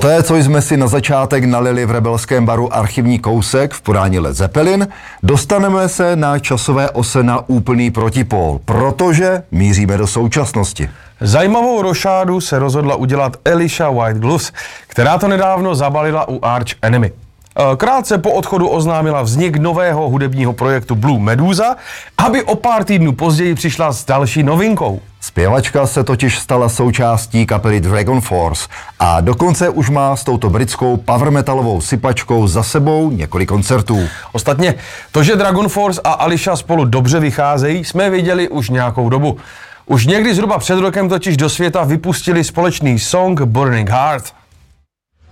Poté, co jsme si na začátek nalili v rebelském baru archivní kousek v podání Led Zeppelin, dostaneme se na časové ose na úplný protipól, protože míříme do současnosti. Zajímavou rošádu se rozhodla udělat Alicia White-Gluz, která to nedávno zabalila u Arch Enemy. Krátce po odchodu oznámila vznik nového hudebního projektu Blue Medusa, aby o pár týdnů později přišla s další novinkou. Zpěvačka se totiž stala součástí kapely Dragon Force a dokonce už má s touto britskou power metalovou sypačkou za sebou několik koncertů. Ostatně to, že Dragon Force a Alicia spolu dobře vycházejí, jsme viděli už nějakou dobu. Už někdy zhruba před rokem totiž do světa vypustili společný song Burning Heart.